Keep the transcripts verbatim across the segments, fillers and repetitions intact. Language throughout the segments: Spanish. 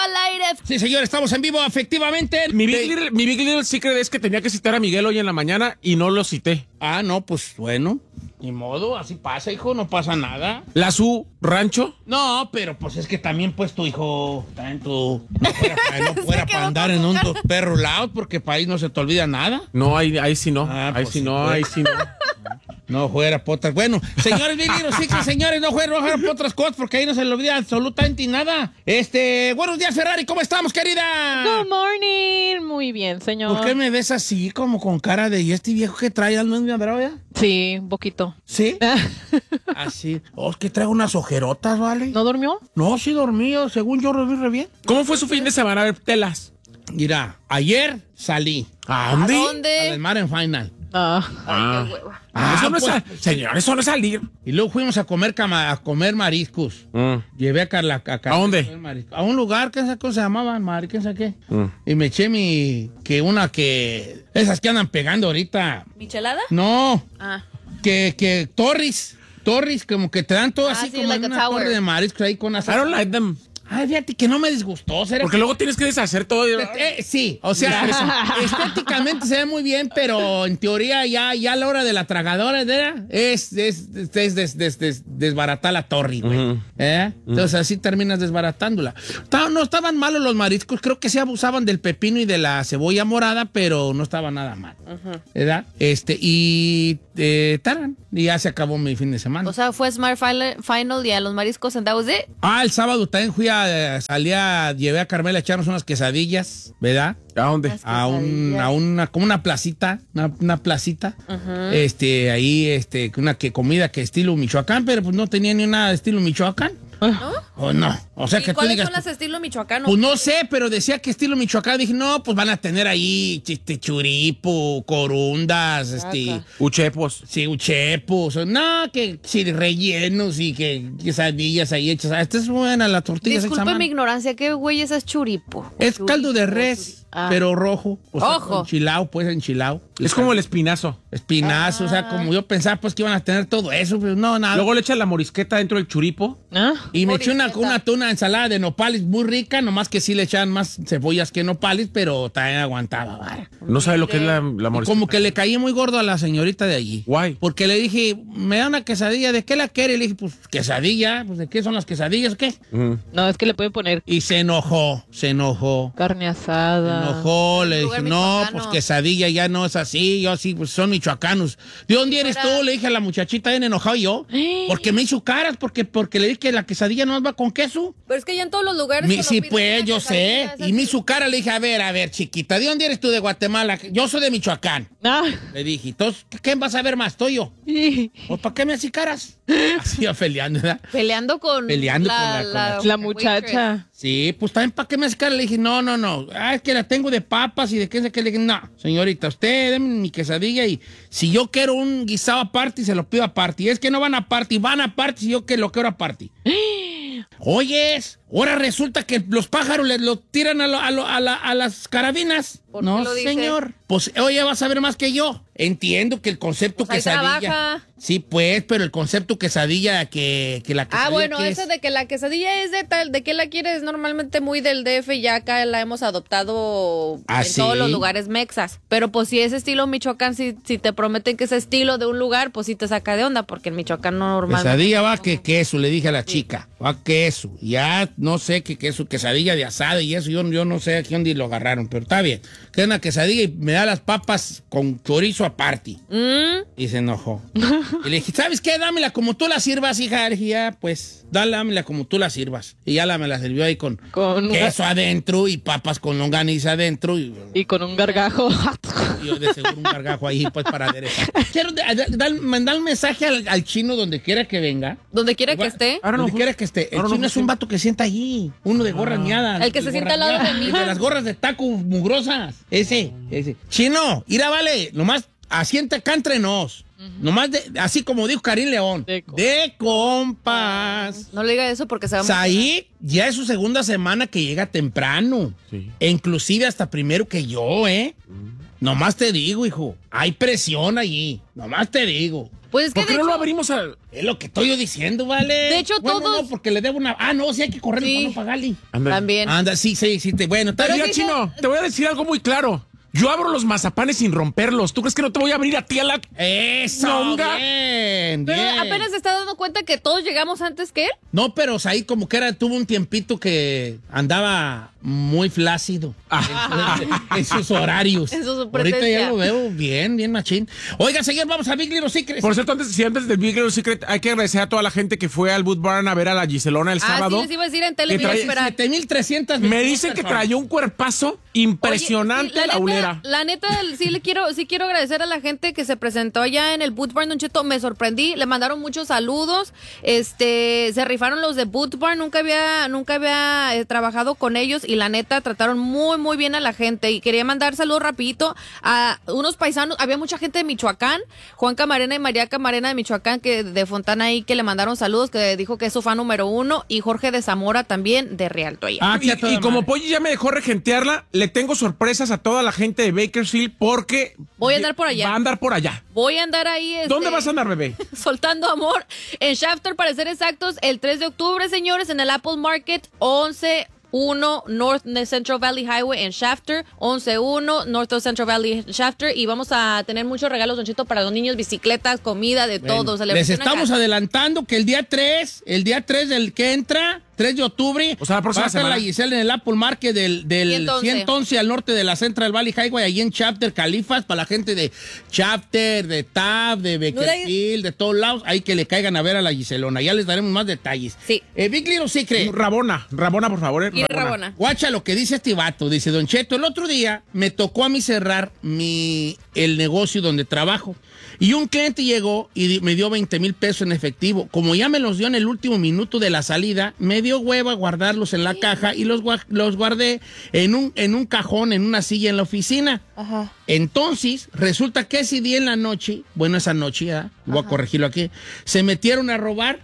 al aire. Sí, señor, estamos en vivo, efectivamente. Mi Big, Little, mi Big Little Secret es que tenía que citar a Miguel hoy en la mañana y no lo cité. Ah, no, pues bueno, ni modo, así pasa, hijo, no pasa nada. ¿La su rancho? No, pero pues es que también, pues, tu hijo, también tú, no fuera, pa- no fuera para andar en un dos perros lados, porque para ahí no se te olvida nada. No, ahí, ahí sí no. Ah, ahí pues sí sí, no, pues. ahí sí no. No fuera potas. Bueno, señores, Big Little Secret, señores, no fuera, no fuera por otras cosas, porque ahí no se le olvida absolutamente nada. Este, buenos días, Ferrari, ¿cómo estamos, querida? Good morning. Muy bien, señor. ¿Por qué me ves así, como con cara de, ¿y este viejo que trae? ¿No es mi droga? Sí, un poquito. ¿Sí? Así. Oh, es que traigo unas ojerotas, ¿vale? ¿No durmió? No, sí dormí, según yo dormí re bien. ¿Cómo fue su fin de semana? A ver, telas. Mira, ayer salí ¿A ¿A dónde? dónde? al mar en final. Ah. Ah. Ay, qué hueva. Ah, eso no pues, es sal- señor, eso no es salir. Y luego fuimos a comer cama, a comer mariscos. Mm. Llevé a Carla. A, Carla ¿A dónde? a comer mariscos. A un lugar, ¿qué cosa se llamaban? Mar, ¿qué sé qué? Mm. Y me eché mi. Que una que. Esas que andan pegando ahorita. ¿Michelada? No, Ah. que, que Torres. Torres, como que te dan todo Ah, así sí, como like en a una tower. torre de mariscos ahí con las. I don't like them. Ay, fíjate que no me disgustó. ¿Será Porque luego tienes que deshacer todo. y- Eh, sí, o sea, estéticamente se ve muy bien, pero en teoría ya, ya a la hora de la tragadora ¿verdad? es, es, es des- des- des- desbaratar la torre, güey. Ujú. ¿Eh? Entonces así terminas desbaratándola. Ta- No estaban malos los mariscos, creo que sí abusaban del pepino y de la cebolla morada, pero no estaba nada mal. ¿Verdad? Este, y eh, taran, y ya se acabó mi fin de semana. O sea, fue Smart Final, final y a los mariscos and that was it. Ah, el sábado también fui a, salí a, llevé a Carmela a echarnos unas quesadillas, ¿verdad? ¿A dónde? Las A, un, quesadillas. a una, como una placita, una, una placita, este, ahí, este, una que comida que estilo Michoacán, pero pues no tenía ni una de estilo Michoacán. ¿No? ¿O no? O sea ¿Y que tú cuáles digas, son las estilo michoacano? pues no sé, pero decía que estilo Michoacán, dije, no, pues van a tener ahí, este, churipo, corundas, este, Acá. Uchepos. sí, uchepos, no, que sí, rellenos y que quesadillas ahí hechas. Esta es buena, la tortilla. Disculpe mi ignorancia, ¿qué güey es churipo? Es caldo de Churipo. res, Ah. pero rojo. O sea, Ojo. enchilado, pues enchilado. Es como el espinazo. Espinazo, o sea, como yo pensaba pues que iban a tener todo eso, pero no, nada. Luego le echas la morisqueta dentro del churipo. ¿Ah? y me eché una, Morisqueta. una, tuna ensalada de nopales muy rica, nomás que sí le echaban más cebollas que nopales, pero también aguantaba, vara. No sabe lo que es la, la Y morisqueta. como que le caí muy gordo a la señorita de allí. Guay. Porque le dije, me da una quesadilla, ¿de qué la quiere? Y le dije, pues, quesadilla, pues, ¿de qué son las quesadillas, o qué? Ujú. No, es que le pueden poner Y se enojó, se enojó. carne Se asada. enojó, le lugar dije, no, michoacano. pues quesadilla ya no es así, yo sí, pues son michoacanos. ¿De dónde eres Ahora- tú? Le dije a la muchachita, bien enojado yo, porque me hizo caras, porque, porque le dije que la quesadilla no va con queso. Pero es que ya en todos los lugares. Mi- cuando sí, pides pues, una yo sé. quesadilla, es Y así. me hizo cara, le dije, a ver, a ver, chiquita, ¿de dónde eres tú de Guatemala? Yo soy de Michoacán. Ah. Le dije, entonces, ¿quién vas a ver más? ¿Tú o yo? ¿O para qué me haces caras? Así iba peleando, ¿verdad? Peleando con. Peleando con la- con la La muchacha. Sí, pues también para qué me haces caras. Le dije, no, no, no. Ah, es que la tengo de papas y de qué sé qué. Le dije, no, señorita, usted deme mi quesadilla y si yo quiero un guisado aparte, se lo pido aparte. Y es que no van aparte, van aparte si yo que lo quiero aparte. Oyes, ahora resulta que los pájaros les lo tiran a, lo- a, lo- a la- a las carabinas. ¿Por qué No, lo dice? señor. Pues, oye, vas a ver más que yo. Entiendo que el concepto Pues ahí quesadilla. trabaja. Sí, pues, pero el concepto quesadilla que, que la quesadilla. Ah, bueno, que eso es- de que la quesadilla es de tal, de que la quieres normalmente muy del D F y ya acá la hemos adoptado Ah, en ¿sí? todos los lugares mexas. Pero pues si es estilo Michoacán, si, si te prometen que es estilo de un lugar, pues sí te saca de onda, porque en Michoacán no normalmente. Quesadilla va que queso, le dije a la chica. Va queso. Ya no sé qué queso, quesadilla de asada y eso. Yo, yo no sé a quién lo agarraron, pero está bien. Que es una quesadilla y me da las papas con chorizo aparte. Mm, Y se enojó. Y le dije, ¿sabes qué? Dámela como tú la sirvas, hija. Le dije, ya, pues, dale, dámela como tú la sirvas. Y ya la, me la sirvió ahí con, Con una- queso adentro y papas con longaniza adentro. Y, Y con un gargajo. y yo de seguro un gargajo ahí, pues, para aderezar. Quiero de- de- dar- mandar un mensaje al, al chino donde quiera que venga. donde quiera que Igual- esté. Ahora no donde fue- quiera que esté. El ahora no chino fue es un siempre. vato que sienta allí. Uno de gorras miadas. El que se sienta al lado de mí. El de las gorras de taco mugrosas. Ese, ese. Chino, ira, vale. Nomás asienta acá entre nos. Nomás de, así como dijo Karim León. De co- De compas. No le diga eso porque se va a Saí ya es su segunda semana que llega temprano. Sí. E inclusive hasta primero que yo, ¿eh? Nomás te digo, hijo. Hay presión allí. Nomás te digo. Pues es que ¿Por qué de no hecho, lo abrimos al...? Es lo que estoy yo diciendo, ¿vale? De hecho, bueno, todos- no, porque le debo una... Ah, no, sí hay que correr Sí. para no pagarle. también. Anda, sí, sí, sí. Te... Bueno, está Pero bien. Mira, sí se- Chino, te voy a decir algo muy claro. Yo abro los mazapanes sin romperlos. ¿Tú crees que no te voy a abrir a ti a la...? Eso, Nonga. bien, Pero bien. apenas se está dando cuenta que todos llegamos antes que él. No, pero ahí como que era, tuvo un tiempito que andaba muy flácido en, en sus horarios. En su Ahorita presencia. ya lo veo bien, bien machín. Oiga, señor, vamos a Big Little Secrets. Por cierto, antes, si antes del Big Little Secret, hay que agradecer a toda la gente que fue al Boot Barn a ver a la Giselona el Ah, sábado. sí, les iba a decir en Que tele, trae- esperar. siete mil trescientas Me dicen que traía un cuerpazo impresionante Oye, sí, la, ulera. La neta, sí le quiero, sí quiero agradecer a la gente que se presentó allá en el Boot Barn, Don Cheto. Me sorprendí, le mandaron muchos saludos. Este, se rifaron los de Boot Barn, nunca había, nunca había eh, trabajado con ellos y la neta trataron muy, muy bien a la gente. Y quería mandar saludos rapidito a unos paisanos. Había mucha gente de Michoacán, Juan Camarena y María Camarena de Michoacán, que de Fontana ahí, que le mandaron saludos, que dijo que es su fan número uno, y Jorge de Zamora también de Rialto allá. Ah, Y, que a toda y como madre. Polly ya me dejó regentearla, le tengo sorpresas a toda la gente de Bakersfield porque... Voy a andar por allá. Va a andar por allá. Voy a andar ahí. este, ¿Dónde vas a andar, bebé? Soltando amor en Shafter, para ser exactos, el tres de octubre, señores, en el Apple Market, once uno North Central Valley Highway en Shafter, once uno North Central Valley Shafter, y vamos a tener muchos regalos, Don Cheto, para los niños, bicicletas, comida, de Bueno, todo. les celebración estamos acá. adelantando que el día tres, el día tres del que entra, tres de octubre, O sea, la próxima va a estar semana. la Giselle en el Apple Market del, del ciento once. ciento once al norte de la Central Valley Highway, allí en Chapter, Califas, para la gente de Chapter, de Tab, de Bakersfield, de todos lados, ahí que le caigan a ver a la Giselona. Ya les daremos más detalles. Sí. Eh, Big Little Secret. Rabona, Rabona, por favor. eh, Y Rabona. Guacha lo que dice este vato. Dice, Don Cheto, el otro día me tocó a mí cerrar mi, el negocio donde trabajo. Y un cliente llegó y di- me dio veinte mil pesos en efectivo. Como ya me los dio en el último minuto de la salida, me dio hueva guardarlos en la caja y los, gua- los guardé en un, en un cajón, en una silla en la oficina. Ajá. Entonces, resulta que ese día en la noche, bueno, esa noche, ya, voy a corregirlo aquí, se metieron a robar.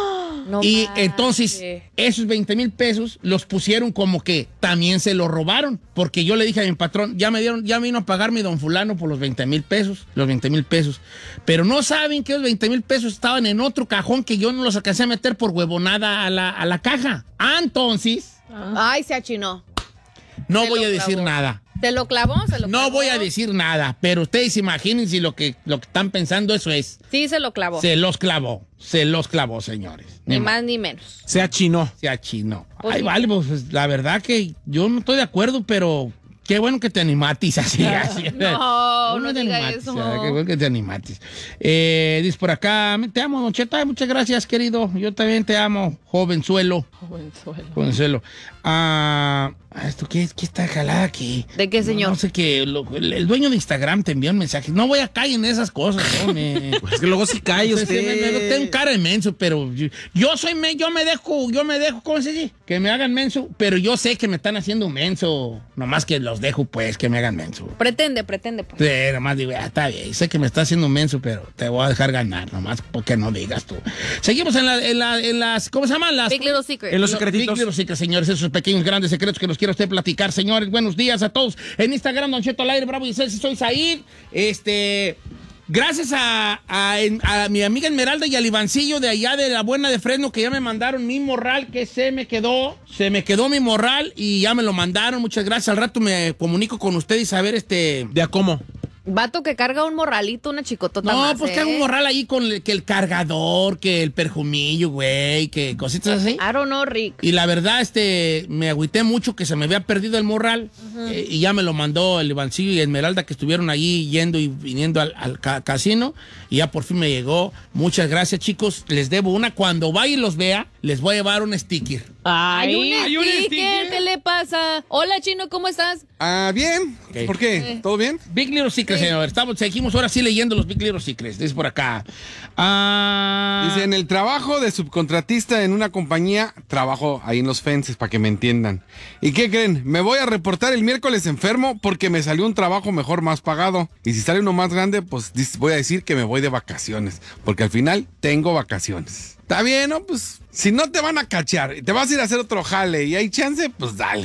No Y manches. entonces, esos veinte mil pesos los pusieron como que también se los robaron. Porque yo le dije a mi patrón, ya me dieron, ya vino a pagar mi don fulano por los veinte mil pesos, los veinte mil pesos. Pero no saben que los veinte mil pesos estaban en otro cajón que yo no los alcancé a meter por huevonada a la, a la caja. Ah, entonces, Ay, se achinó. no Se voy lo a decir clavó. nada. ¿Se lo clavó? ¿Se lo No clavó? voy a decir nada, pero ustedes imaginen si lo que, lo que están pensando eso es. Sí, se lo clavó. Se los clavó, se los clavó, señores. Ni más. más ni menos. Sea chino. Sea chino. Pues Ay, sí. vale, pues la verdad que yo no estoy de acuerdo, pero qué bueno que te animatis así. así. No, Qué bueno no que te diga animatis, eso. ah, Qué bueno que te animatis. Eh, dice por acá, te amo, Don Cheto. Ay, muchas gracias, querido. Yo también te amo, jovenzuelo. Jovenzuelo. Jovenzuelo. Ah, ¿esto qué, qué está jalada aquí? ¿De qué, No, señor? No, sé qué. lo- el, el dueño de Instagram te envió un mensaje. No voy a caer en esas cosas, hombre. Es que luego sí cae Sí, sí, me- me- usted. tengo cara de menso, pero yo, yo soy me, yo me dejo, yo me dejo, ¿cómo se dice? Que me hagan menso, pero yo sé que me están haciendo menso, nomás que los dejo pues que me hagan menso. Pretende, pretende. Pues. Sí, nomás digo, ah, está bien, sé que me está haciendo menso, pero te voy a dejar ganar, nomás porque no digas tú. Seguimos en, la, en, la, en las, ¿cómo se llaman? Las Big Little Secret. En los Big secretitos. Little Secrets, señores, esos pequeños grandes secretos que nos quiere usted platicar, señores. Buenos días a todos. En Instagram, Don Cheto al aire, Bravo y Celsi, soy Said. Este, gracias a, a, a mi amiga Esmeralda y al Ivancillo de allá de la Buena de Fresno, que ya me mandaron mi morral, que se me quedó, se me quedó mi morral y ya me lo mandaron. Muchas gracias. Al rato me comunico con ustedes a ver este... ¿De a cómo? Vato que carga un morralito, una chicotota No, más, pues ¿eh? que hago un morral ahí con el, que el cargador, que el perjumillo, güey, que cositas así. I don't know, Rick. Y la verdad, este, me agüité mucho que se me había perdido el morral. eh, y ya me lo mandó el Ivancillo y Esmeralda, que estuvieron allí yendo y viniendo al, al ca- casino. Y ya por fin me llegó. Muchas gracias, chicos. Les debo una. Cuando vaya y los vea, les voy a llevar un sticker. Hay un Ay, hay un sticker, sticker. ¿qué le pasa? Hola, Chino, ¿cómo estás? Ah, bien. Ok. ¿Por qué? ¿Todo bien? Big Little Secrets, señor. Estamos, seguimos ahora sí leyendo los Big Little Secrets. Dice por acá. Ah, Dice, en el trabajo de subcontratista en una compañía, trabajo ahí en los fences, para que me entiendan. ¿Y qué creen? Me voy a reportar el miércoles enfermo porque me salió un trabajo mejor, más pagado. Y si sale uno más grande, pues dis- voy a decir que me voy de vacaciones. Porque al final tengo vacaciones. Está bien, ¿no? Pues si no te van a cachar y te vas a ir a hacer otro jale y hay chance, pues dale.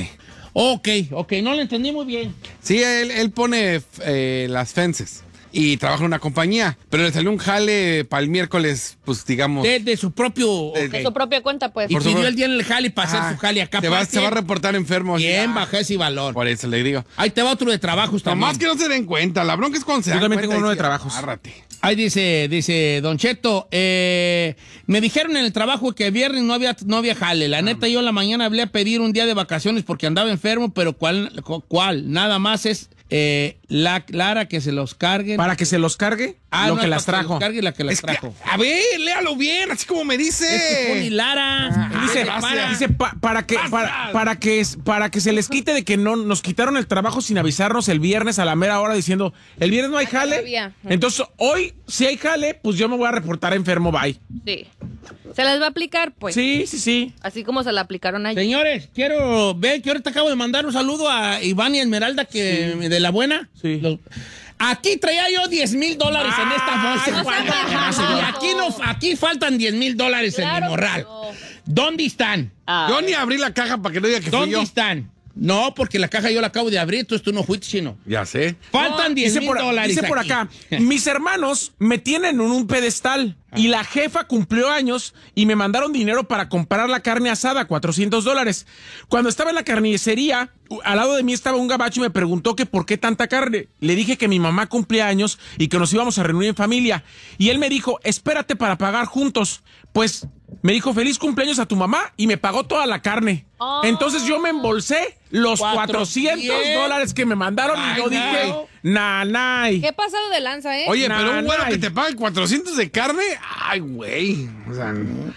Ok, ok, no lo entendí muy bien. Sí, él, él pone eh, las fences y trabaja en una compañía, pero le salió un jale para el miércoles, pues digamos. De, de su propio... De- ok. De su propia cuenta, pues. Y Por pidió supuesto. el día en el jale para hacer Ah, su jale acá. te va, aparte. se va a reportar enfermo. así, Bien, ah, bajé y valor. Por eso le digo. Ahí te va otro de trabajos también. Nomás que no se den cuenta, la bronca es cuando se Yo dan también cuenta tengo uno y de sí, trabajos. agárrate. Ahí dice, dice Don Cheto, eh, me dijeron en el trabajo que viernes no había, no había jale. La neta, yo en la mañana hablé a pedir un día de vacaciones porque andaba enfermo, pero ¿cuál? cuál? Nada más es eh, la Clara que se los carguen. Para que se los cargue Ah, lo no, que es las para trajo. los cargue la que las Es que, trajo. a ver, léalo bien, así como me dice. Es que pone Lara. Ah, Dice, gracias. dice pa- para que para, para que para que se les quite de que no nos quitaron el trabajo sin avisarnos el viernes a la mera hora diciendo el viernes no hay jale. todavía. Entonces hoy si hay jale, pues yo me voy a reportar enfermo, bye. Sí. Se las va a aplicar, pues. Sí, sí, sí. Así como se la aplicaron ayer. Señores, quiero ver que ahorita acabo de mandar un saludo a Iván y Esmeralda que de la buena. Sí. Los- aquí traía yo diez mil dólares en esta bolsa. cuánto. Y aquí, no, aquí faltan diez mil dólares en Claro mi morral. que no. ¿Dónde están? Yo ni abrí la caja para que no diga que fui ¿Dónde yo. están? No, porque la caja yo la acabo de abrir, entonces tú no fuiste, chino. Ya sé. Faltan diez Dice mil por, dólares. dice por aquí. acá, mis hermanos me tienen en un pedestal y la jefa cumplió años y me mandaron dinero para comprar la carne asada, cuatrocientos dólares. Cuando estaba en la carnicería, u- al lado de mí estaba un gabacho y me preguntó que por qué tanta carne. Le dije que mi mamá cumplía años y que nos íbamos a reunir en familia. Y él me dijo, espérate para pagar juntos. Pues me dijo, feliz cumpleaños a tu mamá y me pagó toda la carne. Oh. Entonces yo me embolsé los Cuatrocientos. cuatrocientos dólares que me mandaron y Ay, yo no. dije, nanay. ¿Qué pasado de lanza, eh? Oye, Nah, pero un güero nah. que te pague cuatrocientos de carne, ay, güey. O sea,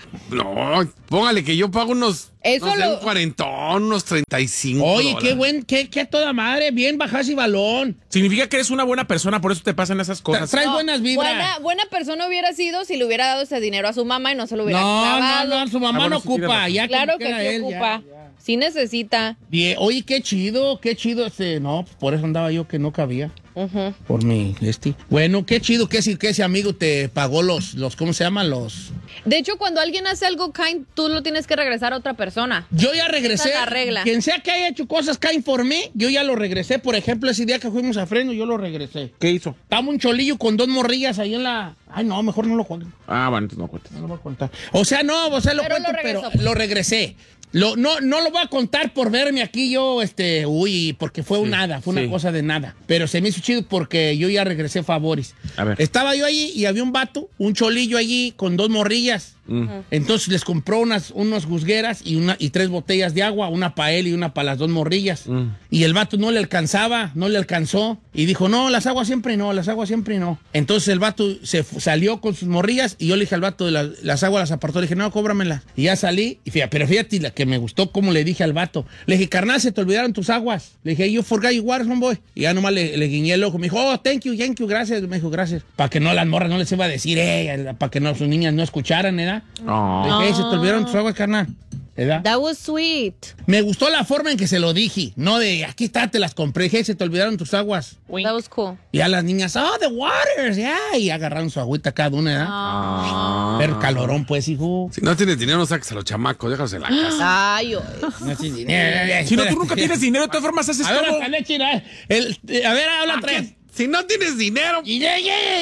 no, póngale que yo pago unos, Eso no sé, lo- un cuarentón, unos treinta y cinco Oye, dólares. qué buen, qué, qué a toda madre, bien bajas y balón. Significa que eres una buena persona, por eso te pasan esas Tra- cosas. Traes No, buenas vibras. Buena, buena persona hubiera sido si le hubiera dado ese dinero a su mamá y no se lo hubiera No, no, clavado. no, su mamá Ah, bueno, no sí tiene ocupa. razón. Ya Claro que era sí él, ya, ocupa. ya. Sí necesita. Bien, oye, qué chido, qué chido este. No, pues por eso andaba yo que no cabía. Ujú. Por mi este. Bueno, qué chido que ese, que ese amigo te pagó los, los, ¿cómo se llaman? Los. De hecho, cuando alguien hace algo kind, tú lo tienes que regresar a otra persona. Yo ya regresé. Esa es la regla. Quien sea que haya hecho cosas kind for me, yo ya lo regresé. Por ejemplo, ese día que fuimos a Fresno, yo lo regresé. ¿Qué hizo? Estaba un cholillo con dos morrillas ahí en la. Ay, no, mejor no lo cuento. Ah, bueno, entonces no cuentas. No lo voy a contar. O sea, no, o sea, lo Pero cuento, lo regresó, pero pues. lo regresé. Lo, no, no lo voy a contar por verme aquí yo, este, uy, porque fue un nada, fue una sí. cosa de nada. Pero se me hizo chido porque yo ya regresé favores. A ver. Estaba yo allí y había un vato, un cholillo allí con dos morrillas. Entonces les compró unas, unas juzgueras y, una, y tres botellas de agua, una para él y una para las dos morrillas. Y el vato no le alcanzaba, no le alcanzó. Y dijo, no, las aguas siempre no, las aguas siempre no. Entonces el vato se fu- salió con sus morrillas y yo le dije al vato, de la- las aguas las apartó. Le dije, no, cóbramelas. Y ya salí. Y fíjate, pero fíjate la que me gustó como le dije al vato. Le dije, carnal, se te olvidaron tus aguas. Le dije, yo forgot your water, homeboy. Y ya nomás le, le guiñé el ojo. Me dijo, oh, thank you, thank you, gracias. Me dijo, gracias. Para que no las morras no les iba a decir, eh, para que no, sus niñas no escucharan, ¿verdad? No. Le dije, "Ey, se te olvidaron tus aguas, carnal. ¿Verdad? That was sweet. Me gustó la forma en que se lo dije. No de, aquí está, te las compré. Dije, se te olvidaron tus aguas. That was cool. Y a las niñas, oh, the waters, ya. Y agarraron su agüita cada una, ¿verdad? Ah. Pero calorón, pues, hijo. Si no tienes dinero, no saques a los chamacos, déjalos en la casa. Ay, oye. No tienes dinero. Si no, tú nunca tienes dinero, de todas formas haces A ver, todo. hasta le china. El, eh, a ver, habla ¿A tres. qué? Si no tienes dinero, Dinero,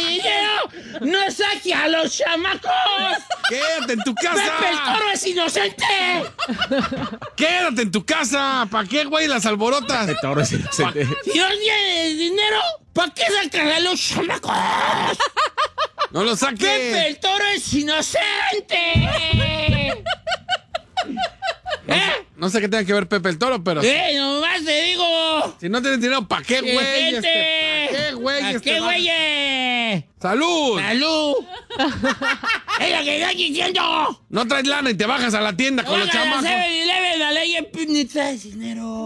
dinero. No saque a los chamacos. quédate en tu Pepe el casa. Toro es inocente. Quédate en tu casa. ¿Para qué, güey, las alborotas? Ahora sí, sí. Si no tienes dinero, ¿para qué sacas a los chamacos? No lo Pepe saques. el Toro es inocente. ¿Eh? No sé qué tenga que ver Pepe el Toro, pero ¡Eh, nomás te digo! si no tienes dinero, ¿para qué, güey? ¡Gente! Este, ¿Para qué, güey? ¿Para Este qué, va- güeyes? ¡Salud! ¡Salud! ¡Es lo que estoy diciendo! No traes lana y te bajas a la tienda con los Oigan, chamacos. seven eleven, la ley en pi- ni traes dinero.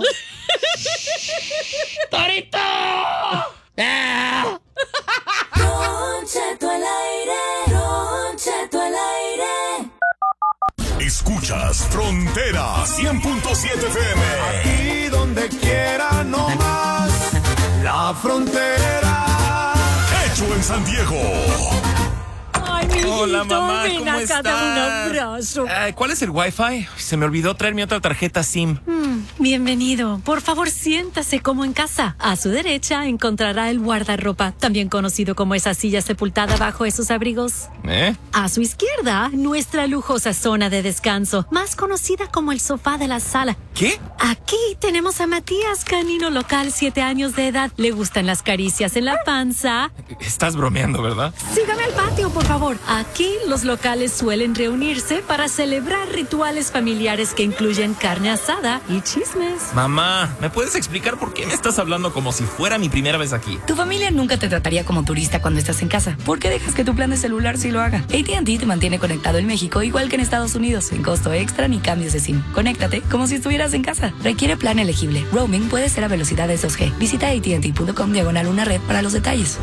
¡Torito! ¡Ah! Don Cheto al aire, Don Cheto al aire. Escuchas Frontera cien punto siete F M. Aquí donde quiera, no más. La frontera. Hecho en San Diego. Ay, mi Hola, mamá, ven ¿cómo acá, estás? dame un abrazo. Ay, ¿cuál es el Wi-Fi? Se me olvidó traer mi otra tarjeta SIM. Mm, bienvenido. Por favor, siéntase como en casa. A su derecha encontrará el guardarropa, también conocido como esa silla sepultada bajo esos abrigos. ¿Eh? A su izquierda, nuestra lujosa zona de descanso, más conocida como el sofá de la sala. ¿Qué? Aquí tenemos a Matías, canino local, siete años de edad. Le gustan las caricias en la panza. Estás bromeando, ¿verdad? Sígame al patio, por favor. Aquí los locales suelen reunirse para celebrar rituales familiares que incluyen carne asada y chismes. Mamá, ¿me puedes explicar por qué me estás hablando como si fuera mi primera vez aquí? Tu familia nunca te trataría como turista cuando estás en casa. ¿Por qué dejas que tu plan de celular sí lo haga? A T and T te mantiene conectado en México igual que en Estados Unidos, sin costo extra ni cambios de SIM. Conéctate como si estuvieras en casa. Requiere plan elegible. Roaming puede ser a velocidades dos G. Visita A T and T punto com diagonal una red para los detalles.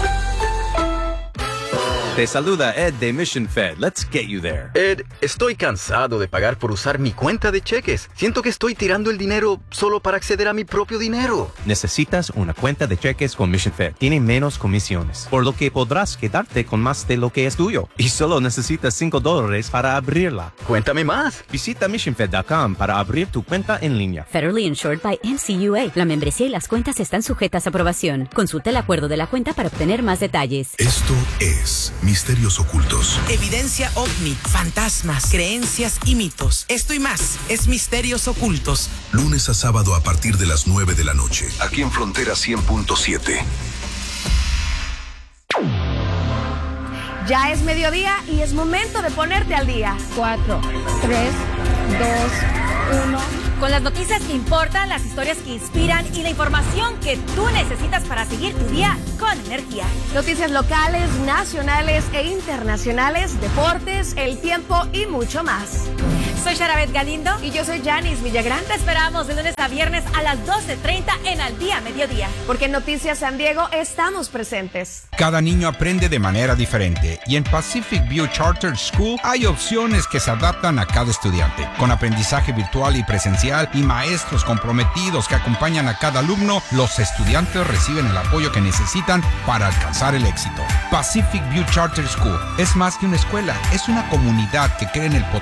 Te saluda Ed de Mission Fed. Let's get you there. Ed, estoy cansado de pagar por usar mi cuenta de cheques. Siento que estoy tirando el dinero solo para acceder a mi propio dinero. Necesitas una cuenta de cheques con Mission Fed. Tiene menos comisiones, por lo que podrás quedarte con más de lo que es tuyo. Y solo necesitas cinco dólares para abrirla. Cuéntame más. Visita mission fed punto com para abrir tu cuenta en línea. Federally insured by N C U A. La membresía y las cuentas están sujetas a aprobación. Consulta el acuerdo de la cuenta para obtener más detalles. Esto es Misterios Ocultos. Evidencia ovni, fantasmas, creencias y mitos. Esto y más es Misterios Ocultos. Lunes a sábado a partir de las nueve de la noche. Aquí en Frontera cien punto siete. Ya es mediodía y es momento de ponerte al día. Cuatro, tres, dos, uno. Con las noticias que importan, las historias que inspiran y la información que tú necesitas para seguir tu día con energía. Noticias locales, nacionales e internacionales, deportes, el tiempo y mucho más. Soy Sharabet Galindo y yo soy Janice Villagrán. Te esperamos de lunes a viernes a las doce treinta en Al Día Mediodía. Porque en Noticias San Diego estamos presentes. Cada niño aprende de manera diferente y en Pacific View Charter School hay opciones que se adaptan a cada estudiante. Con aprendizaje virtual y presencial y maestros comprometidos que acompañan a cada alumno, los estudiantes reciben el apoyo que necesitan para alcanzar el éxito. Pacific View Charter School es más que una escuela, es una comunidad que cree en el potencial